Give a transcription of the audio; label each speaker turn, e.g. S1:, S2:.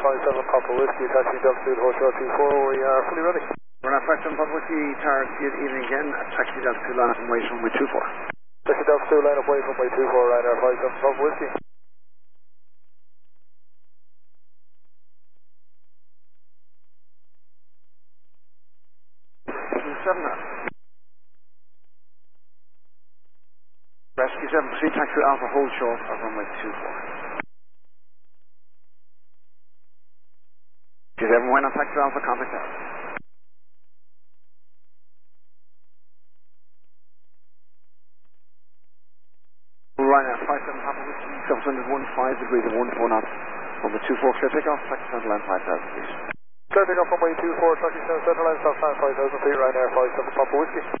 S1: 57 Papa Whiskey, taxi Delta Hotel 24, we are fully ready.
S2: Runway 57 Papa Whiskey, tower, good evening again, taxi Delta line up and wait runway 24.
S1: Taxi Delta line up, wait runway 24, Ryanair 57 Papa Whiskey.
S2: 7 Rescue 7, proceed taxi Alpha, hold short of runway 24. 7, when on taxi Alpha, contact us. Ryanair 57 Papa Whiskey, 715 degrees and 14 knots. Runway 24, clear takeoff, taxi center line 5000 feet.
S1: Clear takeoff runway 24, taxi center line 5000 feet, Ryanair 57 Papa Whiskey.